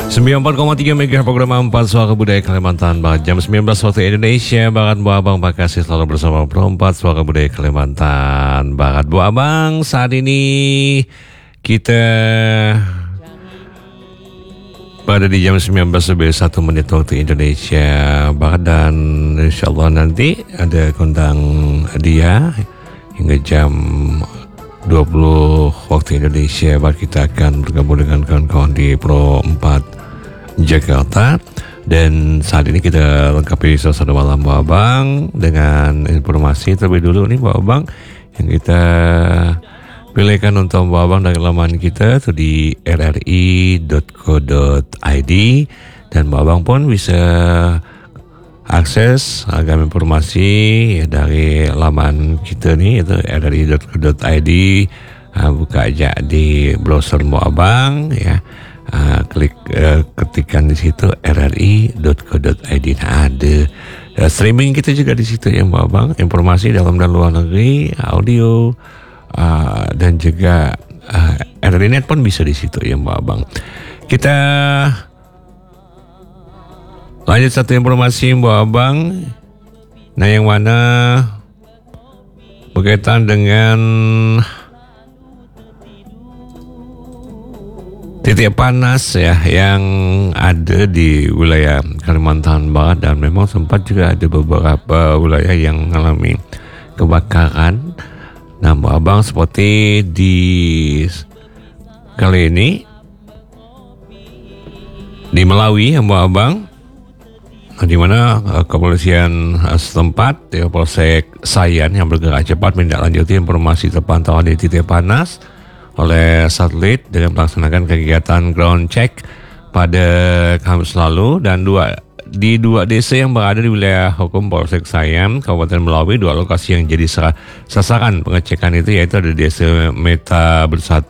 94,3 MHz program 4 Suara Budaya Kalimantan Barat. Jam 19 waktu Indonesia Barat. Bu Abang makasih selalu bersama Pro 4 Suara Budaya Kalimantan Barat. Bu Abang, saat ini kita berada di jam 19 lebih 1 menit waktu Indonesia Barat. Dan insya Allah nanti ada kondang dia hingga jam 20 waktu Indonesia Barat. Kita akan bergabung dengan kawan-kawan di Pro 4 Jakarta. Dan saat ini kita lengkapi suasana malam Bu Abang dengan informasi terlebih dulu nih Bu Abang, yang kita pilihkan untuk Bu Abang dari laman kita itu di rri.co.id. Dan Bu Abang pun bisa akses agam informasi ya, dari laman kita nih itu rri.co.id. Buka aja di browser Bu Abang ya. Klik ketikan di situ rri.co.id. Nah, ada streaming kita juga di situ ya Mbak Abang, informasi dalam dan luar negeri, audio dan juga RRI Net pun bisa di situ ya Mbak Abang. Kita lanjut satu informasi Mbak Abang. Nah, yang mana berkaitan dengan titik panas ya yang ada di wilayah Kalimantan Barat, dan memang sempat juga ada beberapa wilayah yang mengalami kebakaran. Nah, Mbak Abang, seperti di kali ini di Melawi ya Mbak Abang, di mana kepolisian setempat ya, Polsek Sayan yang bergerak cepat menindaklanjuti informasi terpantauan di titik panas oleh satelit dengan melaksanakan kegiatan ground check pada Kamis lalu. Dan di dua desa yang berada di wilayah hukum Polsek Sayan, Kabupaten Melawi, dua lokasi yang jadi sasaran pengecekan itu yaitu ada desa Meta Bersatu